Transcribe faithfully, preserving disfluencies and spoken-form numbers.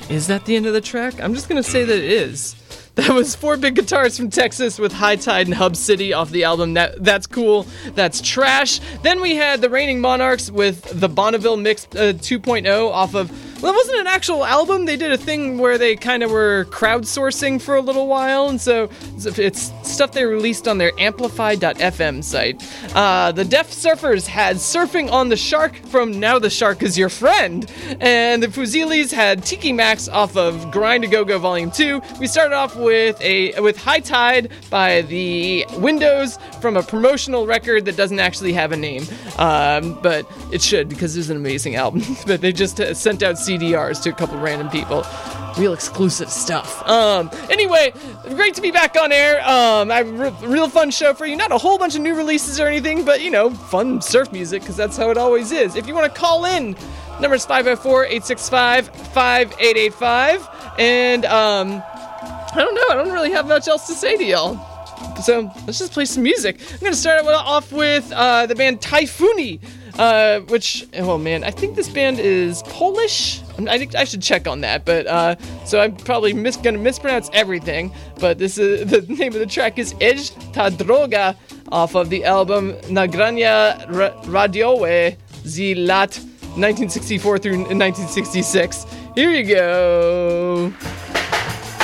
Is that the end of the track? I'm just going to say that it is. That was Four Big Guitars from Texas with High Tide and Hub City off the album That That's Cool, That's Trash. Then we had the Reigning Monarchs with the Bonneville Mix uh, two point oh off of, well, it wasn't an actual album. They did a thing where they kind of were crowdsourcing for a little while, and so it's stuff they released on their amplify dot f m site. Uh, the Deaf Surfers had Surfing on the Shark from Now the Shark Is Your Friend, and the Fuzilis had Tiki Max off of Grind a Go Go Volume two. We started off with a with High Tide by the Windows from a promotional record that doesn't actually have a name, um, but it should, because it's an amazing album. But they just uh, sent out C D Rs to a couple random people. Real exclusive stuff. Um, anyway, great to be back on air. Um, I have a re- real fun show for you. Not a whole bunch of new releases or anything, but, you know, fun surf music, because that's how it always is. If you want to call in, number is five oh four, eight six five, five eight eight five. And, um, I don't know. I don't really have much else to say to y'all. So let's just play some music. I'm going to start off with uh, the band Typhoony, uh, which, oh man, I think this band is Polish. I think I should check on that, but uh, so I'm probably mis- going to mispronounce everything. But this is the name of the track is Edge Ta Droga off of the album Nagrania Radiowe z lat nineteen sixty-four through nineteen sixty-six. Here you go.